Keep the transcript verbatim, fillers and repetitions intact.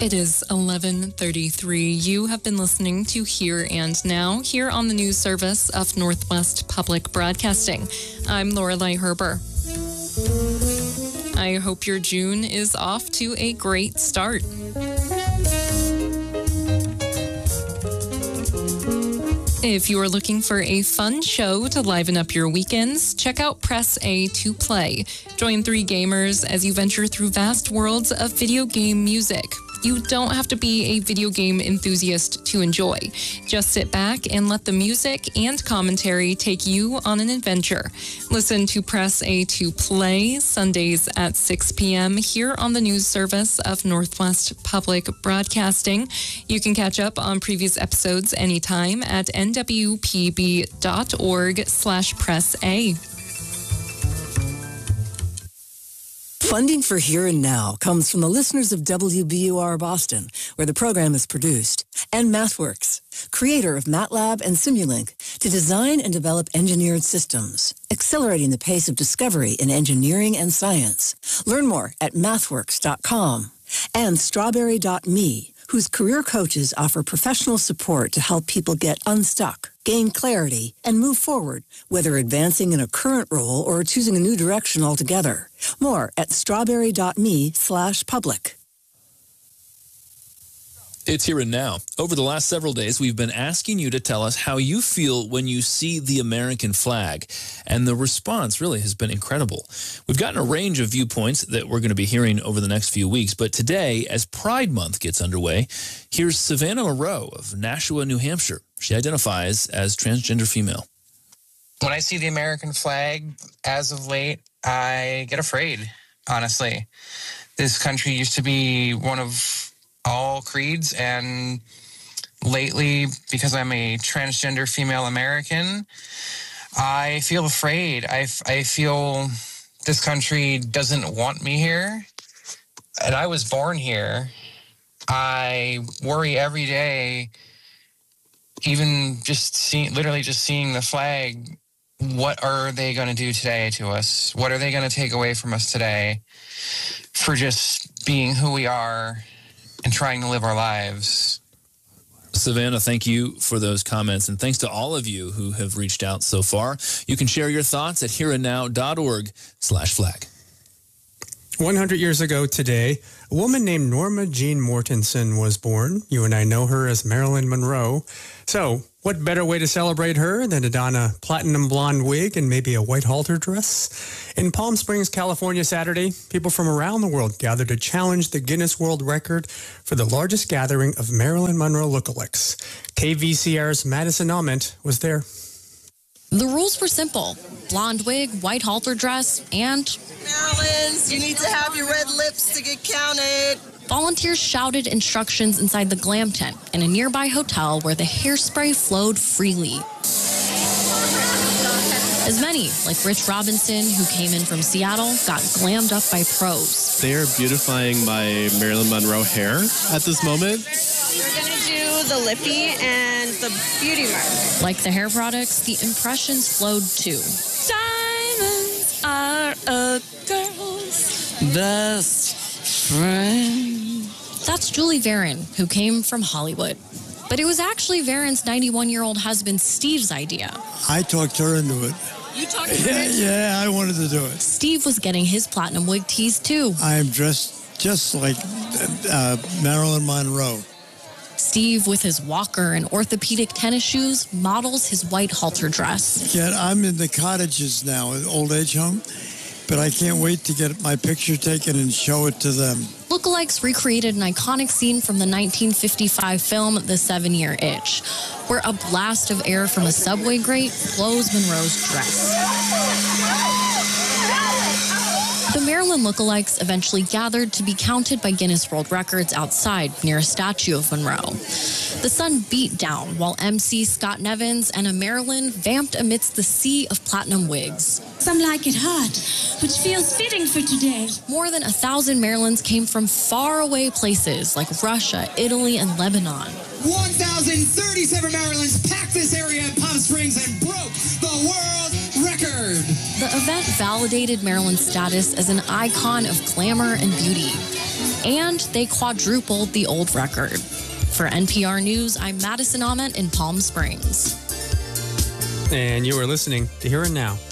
It is eleven thirty-three. You have been listening to Here and Now, here on the news service of Northwest Public Broadcasting. I'm Lorelei Herber. I hope your June is off to a great start. If you are looking for a fun show to liven up your weekends, check out Press A to Play. Join three gamers as you venture through vast worlds of video game music. You don't have to be a video game enthusiast to enjoy. Just sit back and let the music and commentary take you on an adventure. Listen to Press A to Play Sundays at six p.m. here on the news service of Northwest Public Broadcasting. You can catch up on previous episodes anytime at nwpb.org slash press A. Funding for Here and Now comes from the listeners of W B U R Boston, where the program is produced, and MathWorks, creator of MATLAB and Simulink, to design and develop engineered systems, accelerating the pace of discovery in engineering and science. Learn more at mathworks dot com. And strawberry dot me, whose career coaches offer professional support to help people get unstuck, gain clarity, and move forward, whether advancing in a current role or choosing a new direction altogether. More at strawberry dot me slash public. It's Here and Now. Over the last several days, we've been asking you to tell us how you feel when you see the American flag, and the response really has been incredible. We've gotten a range of viewpoints that we're going to be hearing over the next few weeks, but today, as Pride Month gets underway, here's Savannah Moreau of Nashua, New Hampshire. She identifies as transgender female. When I see the American flag, as of late, I get afraid, honestly. This country used to be one of all creeds, and lately, because I'm a transgender female American, I feel afraid. I, I feel this country doesn't want me here, and I was born here. I worry every day, even just seeing, literally just seeing the flag. What are they going to do today to us? What are they going to take away from us today for just being who we are and trying to live our lives? Savannah, thank you for those comments, and thanks to all of you who have reached out so far. You can share your thoughts at hereandnow.org slash flag. one hundred years ago today, a woman named Norma Jean Mortensen was born. You and I know her as Marilyn Monroe. So, what better way to celebrate her than to don a platinum blonde wig and maybe a white halter dress? In Palm Springs, California, Saturday, people from around the world gathered to challenge the Guinness World Record for the largest gathering of Marilyn Monroe lookalikes. K V C R's Madison Ament was there. The rules were simple: blonde wig, white halter dress, and Marilyn's, you need to have your red lips to get counted. Volunteers shouted instructions inside the glam tent in a nearby hotel where the hairspray flowed freely. As many, like Rich Robinson, who came in from Seattle, got glammed up by pros. They are beautifying my Marilyn Monroe hair at this moment. We're going to do the lippy and the beauty mark. Like the hair products, the impressions flowed too. Diamonds are a girl's best friend. That's Julie Varon, who came from Hollywood. But it was actually Varon's ninety-one-year-old husband Steve's idea. I talked her into it. You talked to Yeah, Rich? yeah, I wanted to do it. Steve was getting his platinum wig teased too. I am dressed just like uh, Marilyn Monroe. Steve, with his walker and orthopedic tennis shoes, models his white halter dress. Yeah, I'm in the cottages now, an old age home, but I can't wait to get my picture taken and show it to them. Lookalikes recreated an iconic scene from the nineteen fifty-five film The Seven-Year Itch, where a blast of air from a subway grate blows Monroe's dress. The Marilyn lookalikes eventually gathered to be counted by Guinness World Records outside near a statue of Monroe. The sun beat down while M C Scott Nevins and a Marilyn vamped amidst the sea of platinum wigs. Some like it hot, which feels fitting for today. More than a thousand Marilyns came from faraway places like Russia, Italy, and Lebanon. one thousand thirty-seven Marilyns packed this area in Palm Springs and broke the world record. The event validated Marilyn's status as an icon of glamour and beauty. And they quadrupled the old record. For N P R News, I'm Madison Ament in Palm Springs. And you are listening to Here and Now.